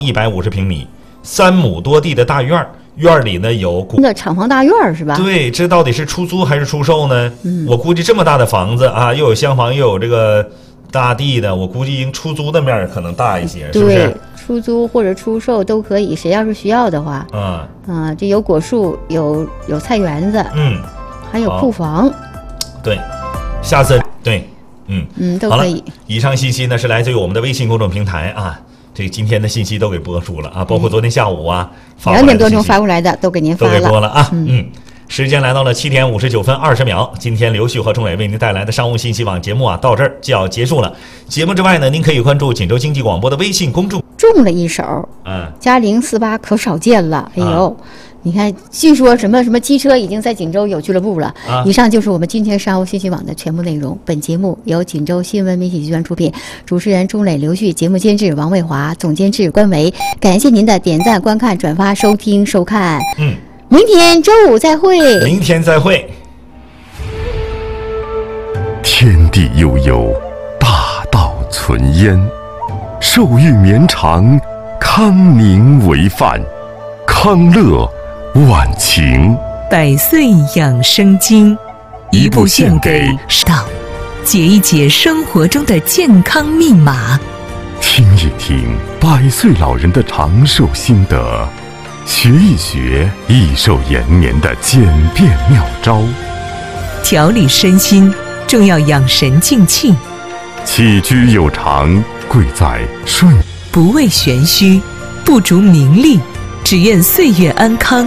150平米，3亩多地的大院儿，院儿里呢有那厂房大院儿是吧？ 对，这到底是出租还是出售呢？我估计这么大的房子啊，又有厢房又有这个大地的，我估计应出租的面可能大一些，是不是？ 对，出租或者出售都可以，谁要是需要的话，这有果树，有菜园子，还有库房， 对，下次对， 都可以。 以上信息呢是来自于我们的微信公众平台啊，这今天的信息都给播出了啊，包括昨天下午啊 2点多钟发过来的都给您发了， 都给播了啊，时间来到了7点59分20秒，今天刘旭和钟伟为您带来的商务信息网节目啊，到这儿就要结束了。节目之外呢，您可以关注锦州经济广播的微信公众。 中了一手，嘉陵48可少见了，哎呦，你看，据说什么机车已经在锦州有俱乐部了。以上就是我们今天商务信息网的全部内容。本节目由锦州新闻媒体集团出品，主持人钟磊、刘旭，节目监制王卫华，总监制关维。感谢您的点赞、观看、转发、收听、收看。明天周五再会。 明天再会。 天地悠悠，大道存焉。寿欲绵长，康宁为范。康乐晚晴， 100岁养生经，一部献给道，解一解生活中的健康密码。 听一听100岁老人的长寿心得，学一学益寿延年的简便妙招。 调理身心，重要养神静气。 起居有常，贵在顺。 不为玄虚，不逐名利，只愿岁月安康。